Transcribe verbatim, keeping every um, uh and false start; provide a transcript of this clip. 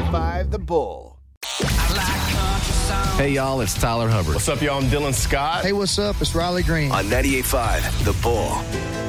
point five The Bull. Hey, y'all, it's Tyler Hubbard. What's up, y'all? I'm Dylan Scott. Hey, what's up? It's Riley Green. On ninety-eight point five The Bull.